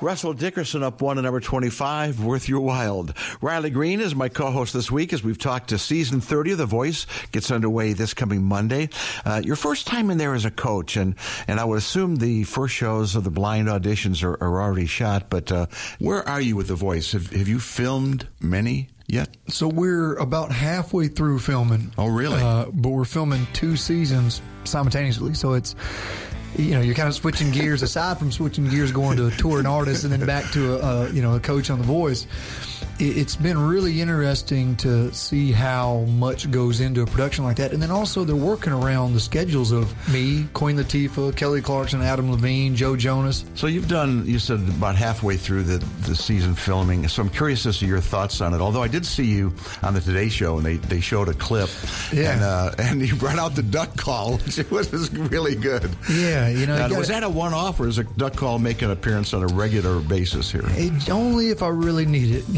Russell Dickerson up 1 at number 25, Worth Your While. Riley Green is my co-host this week as we've talked to season 30 of The Voice. Gets underway this coming Monday. Your first time in there as a coach, and I would assume the first shows of the blind auditions are already shot, but where are you with The Voice? Have you filmed many yet? So we're about halfway through filming. Oh, really? But we're filming 2 seasons simultaneously, so it's... you're kind of switching gears, aside from switching gears, going to a touring artist and then back to a coach on The Voice. It's been really interesting to see how much goes into a production like that. And then also they're working around the schedules of me, Queen Latifah, Kelly Clarkson, Adam Levine, Joe Jonas. So you said about halfway through the season filming. So I'm curious as to your thoughts on it. Although I did see you on the Today Show and they showed a clip. Yeah. And you brought out the duck call, which was really good. Yeah. Was that a one-off, or is a duck call make an appearance on a regular basis here? Only if I really need it.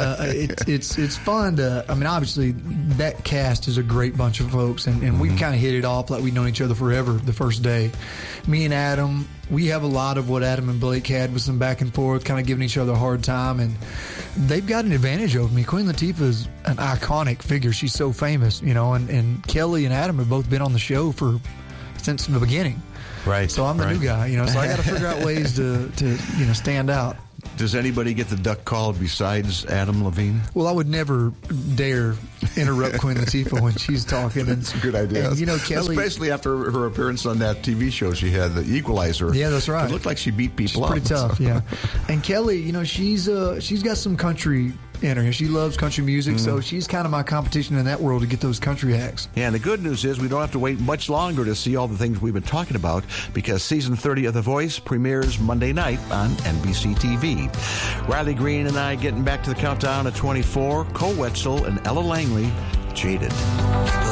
It's fun to. I mean, obviously that cast is a great bunch of folks, and we kind of hit it off like we've known each other forever. The first day, me and Adam, we have a lot of what Adam and Blake had with some back and forth, kind of giving each other a hard time, and they've got an advantage over me. Queen Latifah is an iconic figure; she's so famous, and Kelly and Adam have both been on the show since the beginning. Right. So I'm the new guy, so I got to figure out ways to stand out. Does anybody get the duck call besides Adam Levine? Well, I would never dare interrupt Queen Latifah when she's talking. That's a good idea. And, Kelly, especially after her appearance on that TV show she had, The Equalizer. Yeah, that's right. It looked like she beat people she's up. Pretty tough, yeah. And Kelly, she's got some country in her. She loves country music, so she's kind of my competition in that world to get those country acts. Yeah, and the good news is we don't have to wait much longer to see all the things we've been talking about, because season 30 of The Voice premieres Monday night on NBC TV. Riley Green and I getting back to the countdown at 24. Cole Wetzel and Ella Langley, Jaded.